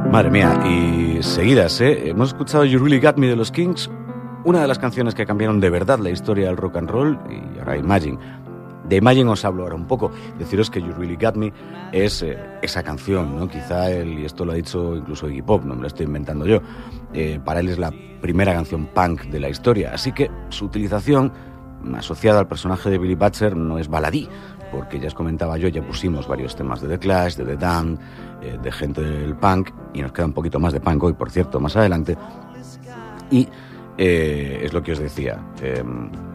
Madre mía, y seguidas, ¿eh? Hemos escuchado You Really Got Me de los Kings, una de las canciones que cambiaron de verdad la historia del rock and roll, y ahora Imagine. De Imagine os hablo ahora un poco. Deciros que You Really Got Me es esa canción, ¿no? Quizá él, y esto lo ha dicho incluso Iggy Pop, no me lo estoy inventando yo, para él es la primera canción punk de la historia, así que su utilización asociada al personaje de Billy Butcher no es baladí, porque ya os comentaba yo, ya pusimos varios temas de The Clash, de The Damned, de gente del punk, y nos queda un poquito más de punk hoy, por cierto, más adelante, y es lo que os decía,